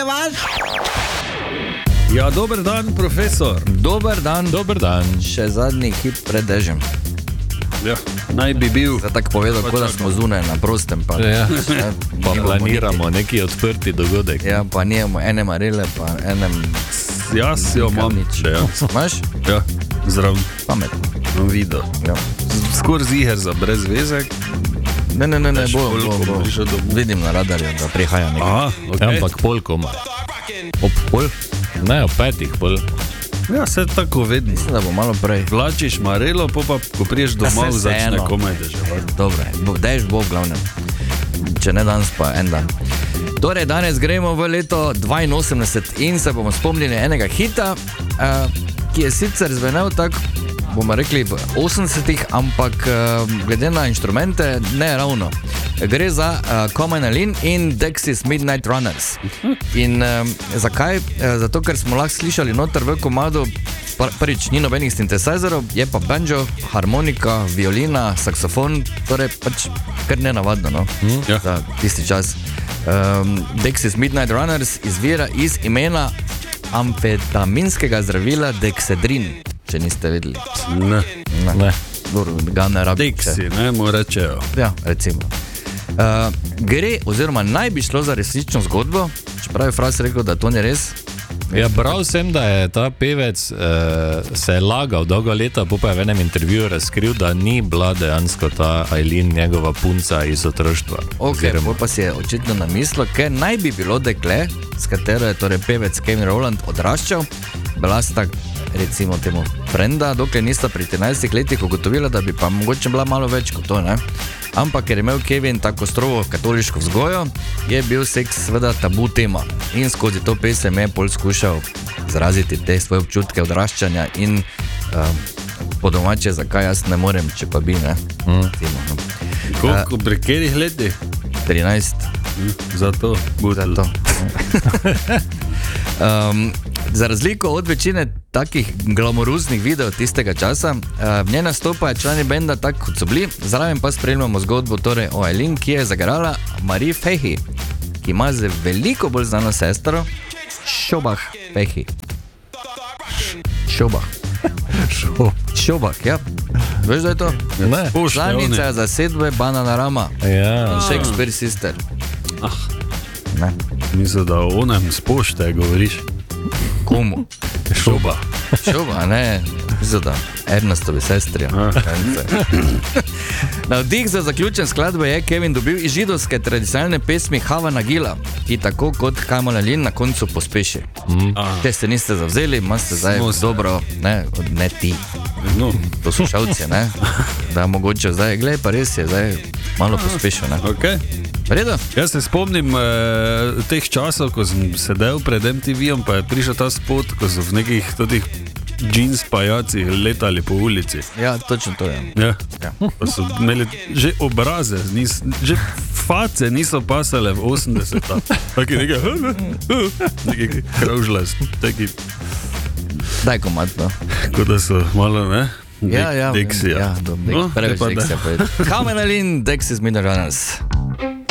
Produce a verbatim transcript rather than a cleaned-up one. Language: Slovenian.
nadaljevaš? Ja, dober dan, profesor. Dober dan. Dober dan. Še zadnji hip pred dežem. Ja, naj bi bil. Zdaj tako povedal, kot da smo zunaj na prostem. Pa, Ja. ne, Pa nimamo planiramo neki odprti dogodek. niti- Ja, pa nijemo ene marele, pa enem... Jaz jo imam. nič. Ja, Imaš? ja. Zdrav. Pametno. Imam video. Ja. Skor ziher za brezvezek. Ne, ne, ne, ne, Veš, bo, koliko bo, bo. bo prišel domov? Vidim na radarju, da prihaja nekaj. Aha, Okay. okay. Ampak pol koma. Ob pol? Ne, ob petih pol. Ja, se tako vedno. Mislim, da bo malo prej. Vlačiš marelo, pa, pa ko priješ domov, saj začne vseeno. komaj deževati. Dobre, bo, dež bo v glavnem. Če ne danes, pa en dan. Torej, danes gremo v leto dvainosemdeset in se bomo spomnili enega hita, uh, ki je sicer zvenel tako, bomo rekli, v osemdesetih, ampak uh, glede na inštrumente, ne ravno. Gre za uh, Common Aline in Dexys Midnight Runners. In uh, zakaj? Uh, zato, ker smo lahko slišali noter v komadu, pr- prvič ni nobenih sintesajzerov, je pa banjo, harmonika, violina, saksofon, torej pač kar nenavadno, no? Ja. Za tisti čas. Um, Dexys Midnight Runners izvira iz imena amfetaminskega zdravila Dexedrin, če niste vedeli. Ne. Ne. Ne. Dobro, ga ne rabite. Dexi, ne, mu rečejo. Ja, recimo. Uh, gre, oziroma naj bi šlo za resnično zgodbo, čeprav je Fras rekel, da to ni res. Ja, bral sem, da je ta pevec uh, se lagal dolgo leta, pa je v enem intervjuju razkril, da ni bila dejansko ta Aileen njegova punca iz otroštva. Ok, Oziroma- bolj pa si je očitno namislil, ker naj bi bilo dekle, s katero je torej pevec Kevin Rowland odraščal, bila sta recimo temu frenda, dokler nista pri trinajstih letih ugotovila, da bi pa mogoče bila malo več kot to, ne? Ampak ker je imel Kevin tako strogo katoliško vzgojo, je bil seks seveda tabu tema in skozi to pesem je pol skušal izraziti te svoje občutke odraščanja in uh, po domače, zakaj jaz ne morem, če pa bi, ne? Mm. Recimo, no. Koliko, pri katerih letih? trinajst. Zato. Zato. um, za razliko od večine takih glamoruznih videov tistega časa, uh, v njej nastopajo člani benda tako, kot so bili, zraven pa spremljamo zgodbo torej o Aileen, ki je zagarala Marie Fahey, ki ima z veliko bolj znano sestro Šobah Fahey. Šobah. Šobah, ja. Veš, da je to? Ne. Članica zasedbe Bananarama. Ja. Shakespeare Sister. Ah. Ne. Mislim, da o onem spošte govoriš. Komu? Šoba. Šoba, ne, mislim, da Ernestovi sestri. Navdih za zaključen skladbe je Kevin dobil iz židovske tradicionalne pesmi Havana Gila, ki tako kot Common Aline na koncu pospeši. Mm. Če se niste zavzeli, imate zdaj Smo se. dobro, ne, ne ti, No, poslušalci, ne, da mogoče zdaj, glej, pa res je, zdaj malo pospešil, ne. okay. Redo? Jaz se spomnim eh, teh časov, ko sem sedel pred em te ve-om, pa je prišel ta spot, ko so v nekih totih džins pajacih letali po ulici. Ja, točno to je. Ja. Ja. Pa so imeli že obraze, nis, že face niso pasale v osemdeseta. Taki nekaj, nekaj kravžlast, taki, Daj komad, no. kot da so malo, ne? Ja, ja, Dexija. ja, dobro, No, preveč te pa da. Dexija povedal. Common Aline, Dexys Midnight Runners.